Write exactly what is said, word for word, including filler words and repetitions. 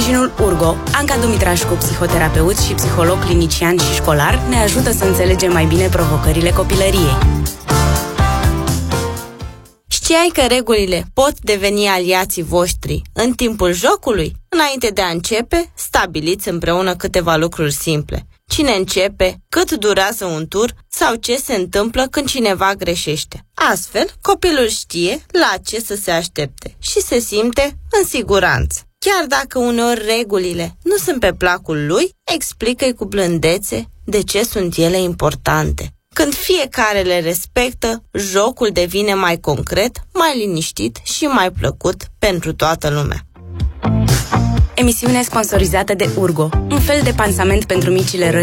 sprijinul Urgo, Anca Dumitrașcu, psihoterapeut și psiholog clinician și școlar, ne ajută să înțelegem mai bine provocările copilăriei. Știai că regulile pot deveni aliații voștri în timpul jocului? Înainte de a începe, stabiliți împreună câteva lucruri simple. Cine începe, cât durează un tur sau ce se întâmplă când cineva greșește. Astfel, copilul știe la ce să se aștepte și se simte în siguranță. Chiar dacă uneori regulile nu sunt pe placul lui, explică-i cu blândețe de ce sunt ele importante. Când fiecare le respectă, jocul devine mai concret, mai liniștit și mai plăcut pentru toată lumea. Emisiune sponsorizată de Urgo, un fel de pansament pentru micile răni